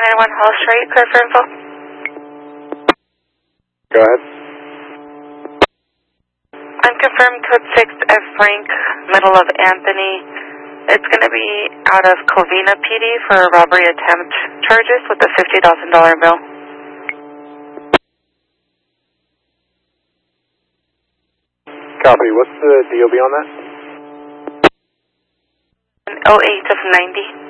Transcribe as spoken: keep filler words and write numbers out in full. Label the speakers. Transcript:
Speaker 1: nine one Hall Street, clear for info.
Speaker 2: Go ahead.
Speaker 1: Unconfirmed code six F Frank, middle of Anthony. It's going to be out of Covina P D for robbery attempt charges with a fifty thousand dollar bill.
Speaker 2: Copy. What's the D O B on that?
Speaker 1: An oh eight of ninety.